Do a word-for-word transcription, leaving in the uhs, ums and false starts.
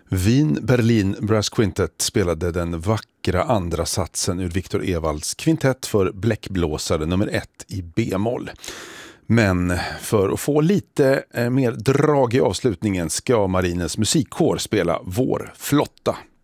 Wien Berlin Brass Quintet spelade den vackra andra satsen ur Viktor Evalds kvintett för bläckblåsare nummer ett i B-moll. Men för att få lite mer drag i avslutningen ska Marinens musikkår spela Vår flotta.